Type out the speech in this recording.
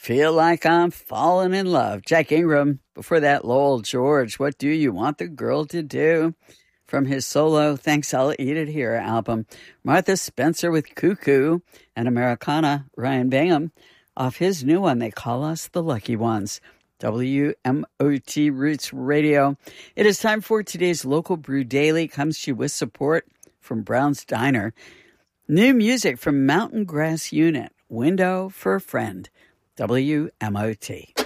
Feel Like I'm Falling in Love. Jack Ingram. Before that, Lowell George. What Do You Want the Girl to Do? From his solo Thanks I'll Eat It Here album. Martha Spencer with Cuckoo and Americana, Ryan Bingham, off his new one, They Call Us the Lucky Ones. WMOT Roots Radio. It is time for today's Local Brew Daily. Comes to you with support from Brown's Diner. New music from Mountain Grass Unit, Window for a Friend. WMOT.